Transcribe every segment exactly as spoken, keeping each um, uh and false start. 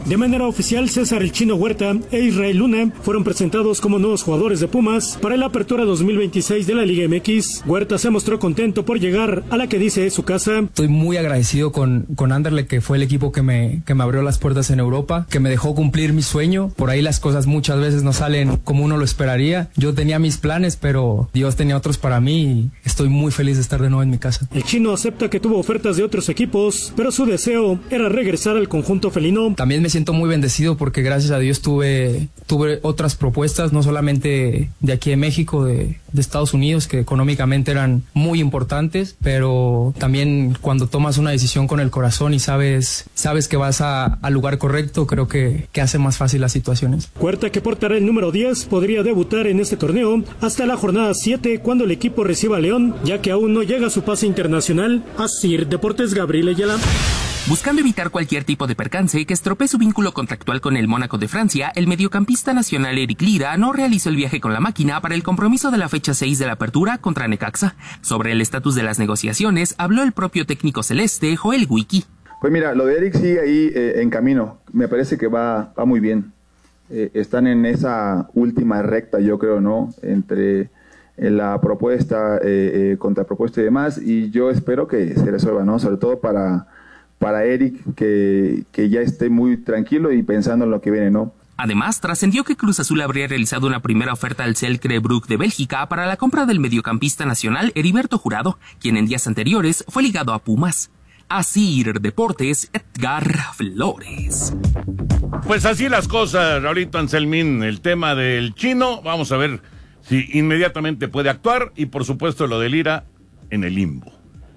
De manera oficial, César El Chino Huerta e Israel Luna fueron presentados como nuevos jugadores de Pumas para la apertura dos mil veintiséis de la Liga M X. Huerta se mostró contento por llegar a la que dice es su casa. Estoy muy agradecido con, con Anderlecht, que fue el equipo que me, que me abrió las puertas en Europa, que me dejó cumplir mi sueño. Por ahí las cosas muchas veces no salen como uno lo esperaría. Yo tenía mis planes, pero Dios tenía otros para mí y estoy muy feliz de estar de nuevo en mi casa. El Chino acepta que tuvo ofertas de otros equipos, pero su deseo era regresar al conjunto felino. También me siento muy bendecido porque gracias a Dios tuve, tuve otras propuestas, no solamente de aquí de México, de, de Estados Unidos, que económicamente eran muy importantes, pero también cuando tomas una decisión con el corazón y sabes, sabes que vas a, al lugar correcto, creo que, que hace más fácil las situaciones. Huerta, que portará el número diez, podría debutar en este torneo hasta la jornada siete, cuando el equipo reciba a León, ya que aún no llega a su pase internacional. Asir Deportes, Gabriel Ayala. Buscando evitar cualquier tipo de percance que estropee su vínculo contractual con el Mónaco de Francia, el mediocampista nacional Eric Lira no realizó el viaje con la máquina para el compromiso de la fecha seis de la apertura contra Necaxa. Sobre el estatus de las negociaciones, habló el propio técnico celeste, Joel Wiki. Pues mira, lo de Eric sigue ahí eh, en camino. Me parece que va, va muy bien. Eh, están en esa última recta, yo creo, ¿no? Entre eh, la propuesta, eh, eh, contrapropuesta y demás, y yo espero que se resuelva, ¿no? Sobre todo para... para Eric, que, que ya esté muy tranquilo y pensando en lo que viene, ¿no? Además, trascendió que Cruz Azul habría realizado una primera oferta al Cercle Brugge de Bélgica para la compra del mediocampista nacional Heriberto Jurado, quien en días anteriores fue ligado a Pumas. Asir Deportes, Edgar Flores. Pues así las cosas, Raulito Anselmín, el tema del Chino, vamos a ver si inmediatamente puede actuar, y por supuesto lo de Lira en el limbo.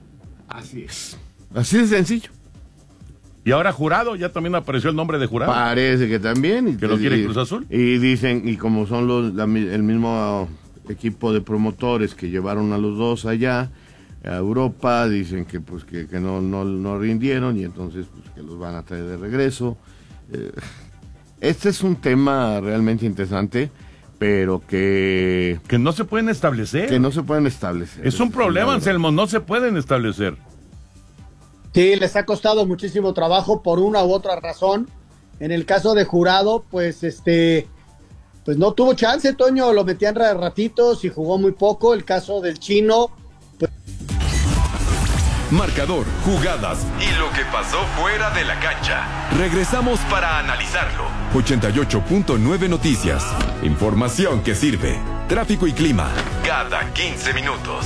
Así es, así de sencillo. Y ahora Jurado, ya también apareció el nombre de Jurado. Parece que también. Y, ¿Que lo quiere y, Cruz Azul? Y dicen, y como son los la, el mismo equipo de promotores que llevaron a los dos allá, a Europa, dicen que pues que, que no, no, no rindieron y entonces pues que los van a traer de regreso. Eh, este es un tema realmente interesante, pero que... Que no se pueden establecer. Que no se pueden establecer. Es un problema, Anselmo, no se pueden establecer. Sí, les ha costado muchísimo trabajo por una u otra razón. En el caso de Jurado, pues este, pues no tuvo chance, Toño, lo metían ratitos y jugó muy poco. El caso del Chino, pues... Marcador, jugadas y lo que pasó fuera de la cancha. Regresamos para analizarlo. ochenta y ocho punto nueve Noticias. Información que sirve. Tráfico y clima. Cada quince minutos.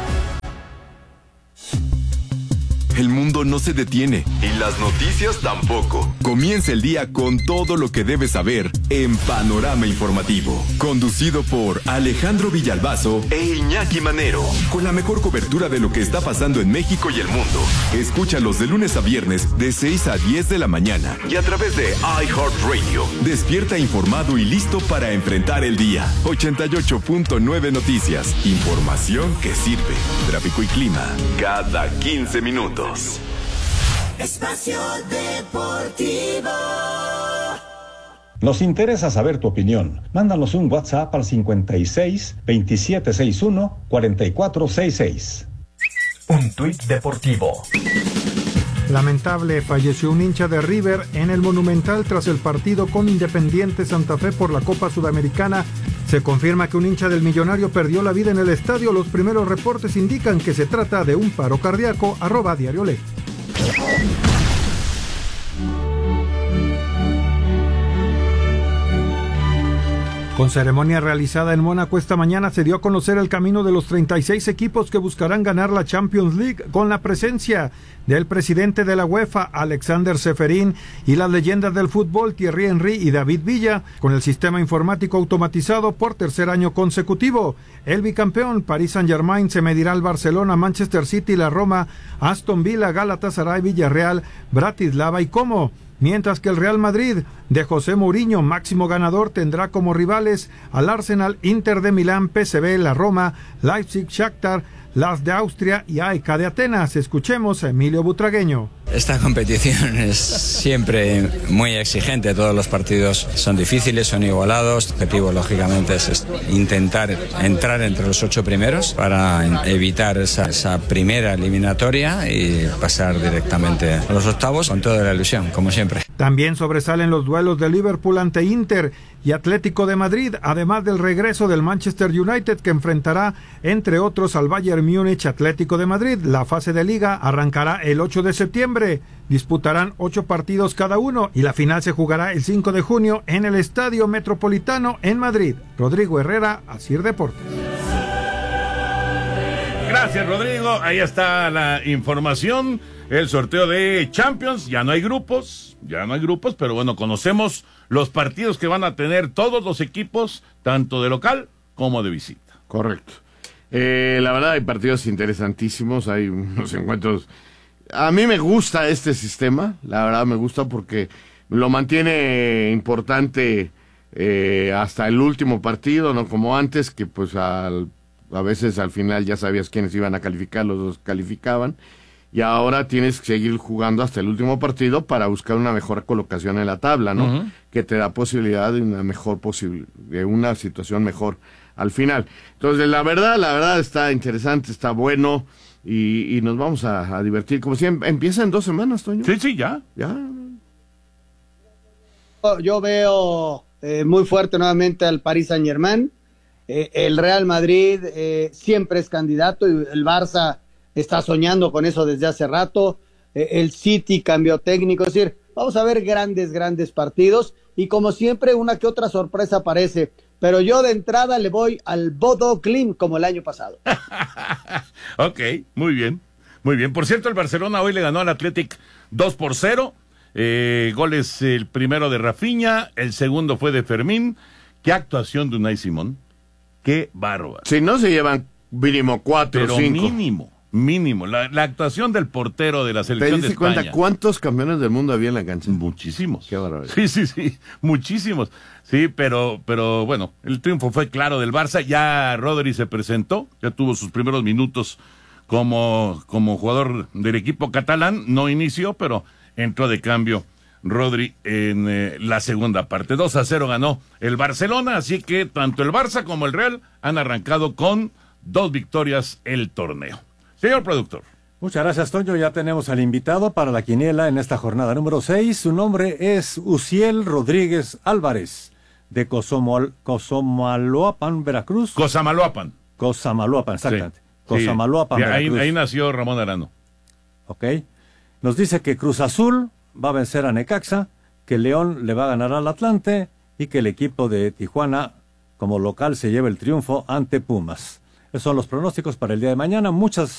El mundo no se detiene y las noticias tampoco. Comienza el día con todo lo que debes saber en Panorama Informativo. Conducido por Alejandro Villalbazo e Iñaki Manero. Con la mejor cobertura de lo que está pasando en México y el mundo. Escúchalos de lunes a viernes de seis a diez de la mañana. Y a través de iHeartRadio. Despierta informado y listo para enfrentar el día. ochenta y ocho punto nueve Noticias. Información que sirve. Tráfico y clima. Cada quince minutos. Espacio Deportivo. Nos interesa saber tu opinión. Mándanos un WhatsApp al cincuenta y seis, veintisiete sesenta y uno, cuarenta y cuatro sesenta y seis. Un tuit deportivo. Lamentable, falleció un hincha de River en el Monumental tras el partido con Independiente Santa Fe por la Copa Sudamericana. Se confirma que un hincha del Millonario perdió la vida en el estadio. Los primeros reportes indican que se trata de un paro cardíaco. Arroba Diario Le. Con ceremonia realizada en Mónaco esta mañana se dio a conocer el camino de los treinta y seis equipos que buscarán ganar la Champions League, con la presencia del presidente de la UEFA, Alexander Ceferín, y las leyendas del fútbol, Thierry Henry y David Villa, con el sistema informático automatizado por tercer año consecutivo. El bicampeón Paris Saint-Germain se medirá al Barcelona, Manchester City, la Roma, Aston Villa, Galatasaray, Villarreal, Bratislava y Como. Mientras que el Real Madrid de José Mourinho. Máximo ganador tendrá como rivales al Arsenal, Inter de Milán, P S V, la Roma, Leipzig, Shakhtar, Las de Austria y A E K de Atenas. Escuchemos a Emilio Butragueño. Esta competición es siempre muy exigente, todos los partidos son difíciles, son igualados. El objetivo, lógicamente, es intentar entrar entre los ocho primeros para evitar esa, esa primera eliminatoria y pasar directamente a los octavos con toda la ilusión, como siempre. También sobresalen los duelos de Liverpool ante Inter y Atlético de Madrid, además del regreso del Manchester United, que enfrentará, entre otros, al Bayern Múnich. Atlético de Madrid. La fase de liga arrancará el ocho de septiembre. Disputarán ocho partidos cada uno y la final se jugará el cinco de junio en el Estadio Metropolitano en Madrid. Rodrigo Herrera, Asir Deportes. Gracias, Rodrigo. Ahí está la información. El sorteo de Champions. Ya no hay grupos, ya no hay grupos, pero bueno, conocemos los partidos que van a tener todos los equipos, tanto de local como de visita. Correcto. Eh, la verdad hay partidos interesantísimos, hay unos encuentros. A mí me gusta este sistema, la verdad me gusta porque lo mantiene importante eh, hasta el último partido, no como antes, que pues al, a veces al final ya sabías quiénes iban a calificar, los dos calificaban, y ahora tienes que seguir jugando hasta el último partido para buscar una mejor colocación en la tabla, ¿no? Uh-huh. Que te da posibilidad de una mejor posible, de una situación mejor al final. Entonces, la verdad, la verdad está interesante, está bueno. Y, y nos vamos a, a divertir, como siempre. Empieza en dos semanas, Toño. Sí, sí, ya. Ya. Yo veo eh, muy fuerte nuevamente al Paris Saint-Germain. Eh, el Real Madrid eh, siempre es candidato y el Barça está soñando con eso desde hace rato. Eh, el City cambió técnico. Es decir, vamos a ver grandes, grandes partidos. Y como siempre, una que otra sorpresa aparece. Pero yo de entrada le voy al Bodo Glimt como el año pasado. Ok, muy bien, muy bien. Por cierto, el Barcelona hoy le ganó al Athletic dos por cero. Eh, goles, el primero de Rafinha, el segundo fue de Fermín. Qué actuación de Unai Simón. Qué bárbaro. Si no se llevan mínimo cuatro o cinco. mínimo, mínimo. La, la actuación del portero de la selección de España. ¿Te diste cuenta cuántos campeones del mundo había en la cancha? Muchísimos. Qué bárbaro. Sí, sí, sí, muchísimos. Sí, pero, pero bueno, el triunfo fue claro del Barça. Ya Rodri se presentó, ya tuvo sus primeros minutos como, como jugador del equipo catalán. No inició, pero entró de cambio Rodri en eh, la segunda parte. dos a cero ganó el Barcelona, así que tanto el Barça como el Real han arrancado con dos victorias el torneo. Señor productor. Muchas gracias, Toño. Ya tenemos al invitado para la quiniela en esta jornada número seis. Su nombre es Uciel Rodríguez Álvarez, de Cosomal, Cosamaloapan, Veracruz. Cosamaloapan. Cosamaloapan, exactamente. Sí, Cosamaloapan, sí. Veracruz. Ahí, ahí nació Ramón Arano. Ok. Nos dice que Cruz Azul va a vencer a Necaxa, que León le va a ganar al Atlante y que el equipo de Tijuana como local se lleva el triunfo ante Pumas. Esos son los pronósticos para el día de mañana. Muchas